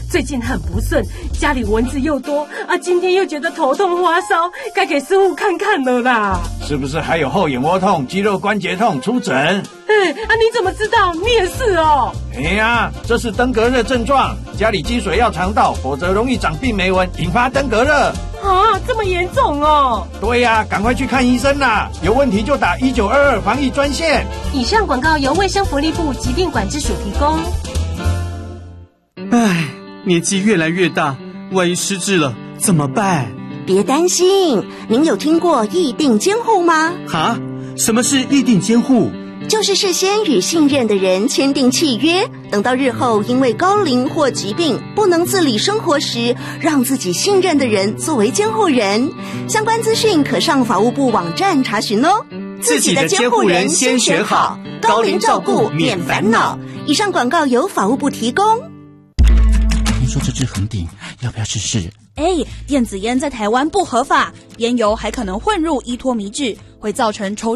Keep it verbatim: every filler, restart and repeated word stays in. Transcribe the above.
最近很不顺，家里蚊子又多啊，今天又觉得头痛发烧，该给师傅看看了啦。 是不是还有后眼窝痛、肌肉关节痛？出诊。 哎啊，你怎么知道？你也是哦。 哎呀，这是登革热症状，家里积水要常倒，否则容易长病媒蚊，引发登革热。 啊，这么严重哦！ 对呀、啊，赶快去看医生啦！有问题就打一九二二防疫专线。 以上广告由卫生福利部疾病管制署提供。 唉，年纪越来越大，万一失智了怎么办？ 别担心，您有听过议定监护吗？ 哈？什么是议定监护？ 就是事先与信任的人签订契约，等到日后因为高龄或疾病不能自理生活时，让自己信任的人作为监护人。相关资讯可上法务部网站查询哦。 自己的监护人先选好，高龄照顾免烦恼。 以上广告由法务部提供。 听说这支恒鼎要不要试试？ 哎，电子烟在台湾不合法，烟油还可能混入依托醚质，会造成抽